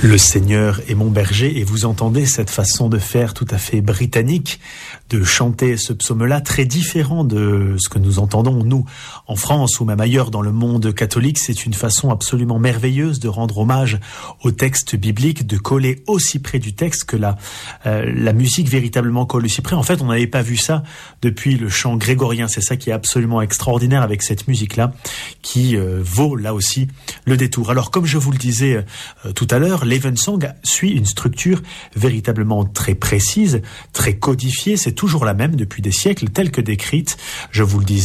Le Seigneur est mon berger, et vous entendez cette façon de faire tout à fait britannique, de chanter ce psaume-là, très différent de ce que nous entendons, nous, en France ou même ailleurs dans le monde catholique. C'est une façon absolument merveilleuse de rendre hommage au texte biblique, de coller aussi près du texte que la musique véritablement colle aussi près. En fait, on n'avait pas vu ça depuis le chant grégorien. C'est ça qui est absolument extraordinaire avec cette musique-là, qui vaut là aussi le détour. Alors, comme je vous le disais tout à l'heure, l'Evensong suit une structure véritablement très précise, très codifiée. C'est toujours la même depuis des siècles, telle que décrite, je vous le disais,